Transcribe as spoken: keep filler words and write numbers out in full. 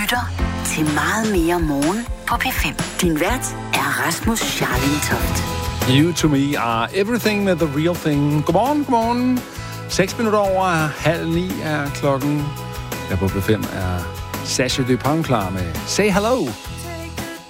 lytter til Meget Mere Morgen på P fem. Din vært er Rasmus Scharling Toft. You to me are everything with the real thing. Godmorgen, godmorgen. seks minutter over halv ni er klokken. Der på P fem er Sasha Dupont klar med Say Hello.